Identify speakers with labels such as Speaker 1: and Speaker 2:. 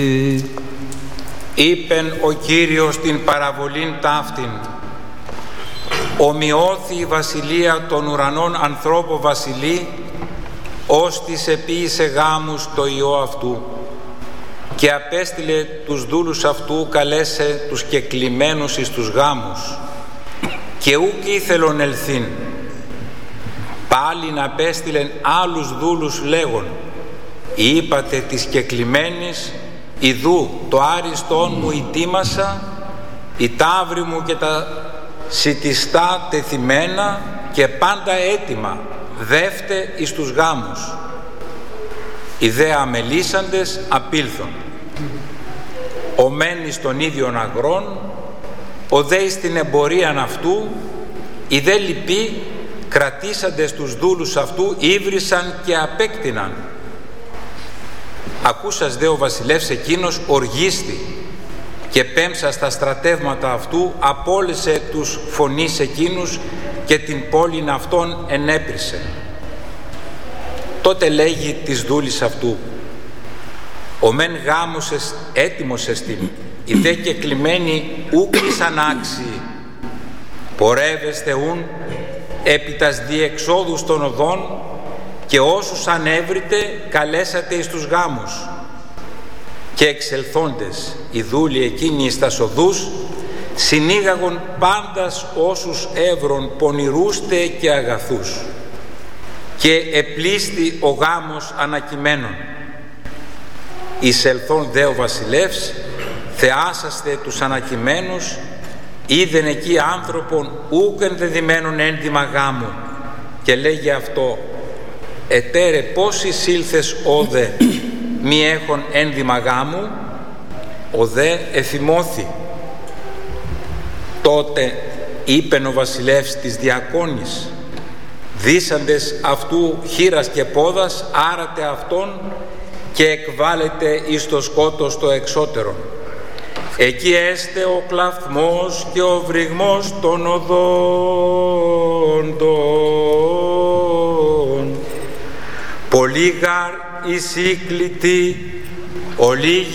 Speaker 1: Είπεν ο Κύριος την παραβολήν ταύτην, ομοιώθη η βασιλεία των ουρανών ανθρώπου βασιλεί, ως της επίησε γάμους το Υιό αυτού, και απέστειλε τους δούλους αυτού καλέσε τους κεκλημένους εις τους γάμους, και ούκ ήθελον ελθύν. Πάλιν απέστειλεν άλλους δούλους λέγον, είπατε της κεκλημένης, ιδού το άριστόν μου ητίμασα, η ταύρη μου και τα σιτιστά τεθυμένα και πάντα έτοιμα, δεύτε εις τους γάμους. Οι δε αμελήσαντες απήλθον. Ο μένεις των ίδιων αγρών, ο δε εις την εμπορίαν αυτού, οι δε λοιποί κρατήσαντες τους δούλους αυτού ήβρισαν και απέκτηναν. Ακούσας δε ο βασιλεύς εκείνος οργίστη και πέμψα στα στρατεύματα αυτού απόλυσε τους φωνείς εκείνους και την πόλην αυτών ενέπρισε. Τότε λέγει της δούλης αυτού, ο μεν γάμος έτοιμος εστίν, οι δε κεκλημένοι ούκ ήσαν άξιοι. Πορεύεστε ούν επί τας διεξόδους των οδών και όσους ανέβρετε καλέσατε εις τους γάμους. Και εξελθόντες οι δούλοι εκείνοι εις τας οδούς συνήγαγον πάντας όσους εύρων πονηρούστε και αγαθούς. Και επλήστη ο γάμος ανακειμένων. Εισελθόν δε ο βασιλεύς, θεάσαστε τους ανακειμένους, είδεν εκεί άνθρωπον ούκ ενδεδειμένον ένδυμα γάμου, και λέγει αυτό, ετέρε πώς εισήλθες όδε μη έχον ένδυμα γάμου, ο δε εφημώθη. Τότε είπεν ο βασιλεύς της διακόνης, δίσαντες αυτού χείρας και πόδας άρατε αυτόν και εκβάλλετε εις το σκότος το εξώτερον. Εκεί έστε ο κλαθμός και ο βρυγμός των οδόντων. Πολύ γάρ η σύκλητη,